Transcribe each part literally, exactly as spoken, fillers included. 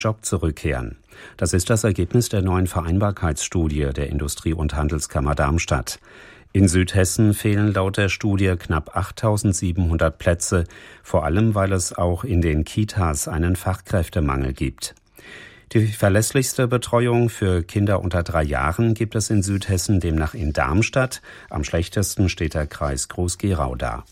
Job zurückkehren. Das ist das Ergebnis der neuen Vereinbarkeitsstudie der Industrie- und Handelskammer Darmstadt. In Südhessen fehlen laut der Studie knapp achttausendsiebenhundert Plätze, vor allem weil es auch in den Kitas einen Fachkräftemangel gibt. Die verlässlichste Betreuung für Kinder unter drei Jahren gibt es in Südhessen demnach in Darmstadt. Am schlechtesten steht der Kreis Groß-Gerau da.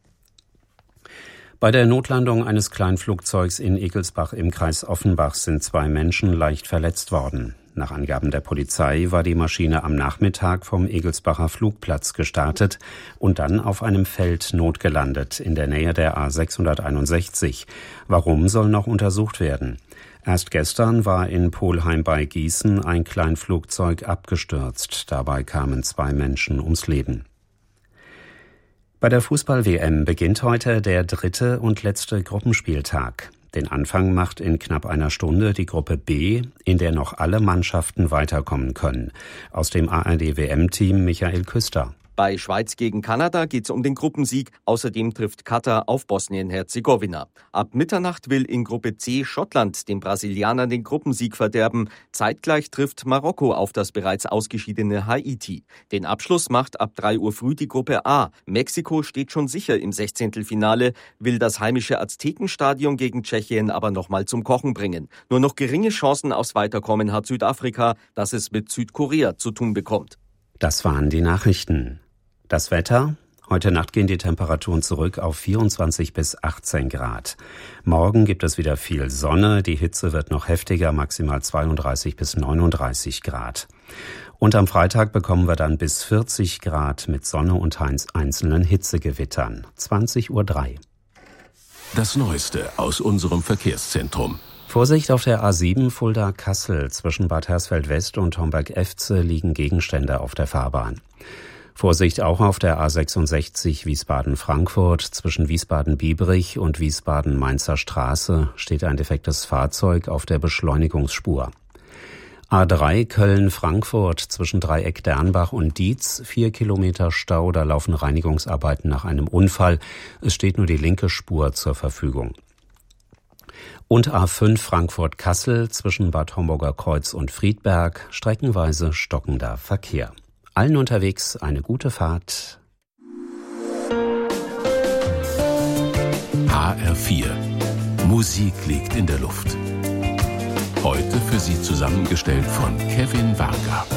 Bei der Notlandung eines Kleinflugzeugs in Egelsbach im Kreis Offenbach sind zwei Menschen leicht verletzt worden. Nach Angaben der Polizei war die Maschine am Nachmittag vom Egelsbacher Flugplatz gestartet und dann auf einem Feld notgelandet in der Nähe der A sechshunderteinundsechzig. Warum, soll noch untersucht werden. Erst gestern war in Polheim bei Gießen ein Kleinflugzeug abgestürzt. Dabei kamen zwei Menschen ums Leben. Bei der Fußball-W M beginnt heute der dritte und letzte Gruppenspieltag. Den Anfang macht in knapp einer Stunde die Gruppe B, in der noch alle Mannschaften weiterkommen können. Aus dem A R D-W M-Team Michael Küster. Bei Schweiz gegen Kanada geht es um den Gruppensieg. Außerdem trifft Katar auf Bosnien-Herzegowina. Ab Mitternacht will in Gruppe C Schottland den Brasilianern den Gruppensieg verderben. Zeitgleich trifft Marokko auf das bereits ausgeschiedene Haiti. Den Abschluss macht ab drei Uhr früh die Gruppe A. Mexiko steht schon sicher im Sechzehntelfinale, will das heimische Aztekenstadion gegen Tschechien aber nochmal zum Kochen bringen. Nur noch geringe Chancen aufs Weiterkommen hat Südafrika, das es mit Südkorea zu tun bekommt. Das waren die Nachrichten. Das Wetter? Heute Nacht gehen die Temperaturen zurück auf vierundzwanzig bis achtzehn Grad. Morgen gibt es wieder viel Sonne, die Hitze wird noch heftiger, maximal zweiunddreißig bis neununddreißig Grad. Und am Freitag bekommen wir dann bis vierzig Grad mit Sonne und einzelnen Hitzegewittern. zwanzig Uhr drei. Das Neueste aus unserem Verkehrszentrum. Vorsicht auf der A sieben Fulda-Kassel. Zwischen Bad Hersfeld-West und Homberg-Efze liegen Gegenstände auf der Fahrbahn. Vorsicht auch auf der A sechsundsechzig Wiesbaden-Frankfurt. Zwischen Wiesbaden-Biebrich und Wiesbaden-Mainzer Straße steht ein defektes Fahrzeug auf der Beschleunigungsspur. A drei Köln-Frankfurt zwischen Dreieck-Dernbach und Dietz. Vier Kilometer Stau, da laufen Reinigungsarbeiten nach einem Unfall. Es steht nur die linke Spur zur Verfügung. Und A fünf Frankfurt-Kassel zwischen Bad Homburger Kreuz und Friedberg. Streckenweise stockender Verkehr. Allen unterwegs eine gute Fahrt. H R vier. Musik liegt in der Luft. Heute für Sie zusammengestellt von Kevin Varga.